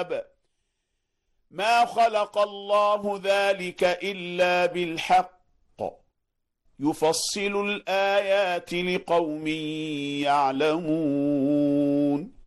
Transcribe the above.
الكتاب ما خلق الله ذلك إلا بالحق يفصل الآيات لقوم يعلمون